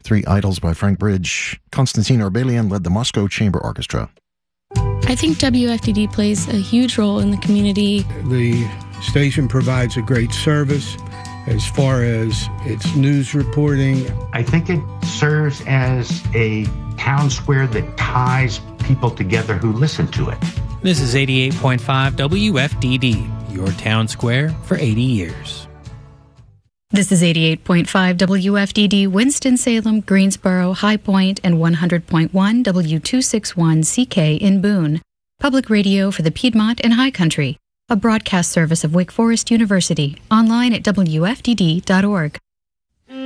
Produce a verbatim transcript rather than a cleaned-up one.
Three Idols by Frank Bridge. Konstantin Orbelian led the Moscow Chamber Orchestra. I think W F D D plays a huge role in the community. The station provides a great service as far as its news reporting. I think it serves as a town square that ties people together who listen to it. This is eighty-eight point five W F D D, your town square for eighty years. This is eighty-eight point five W F D D, Winston-Salem, Greensboro, High Point, and one hundred point one W two sixty-one C K in Boone. Public radio for the Piedmont and High Country. A broadcast service of Wake Forest University. Online at W F D D dot org.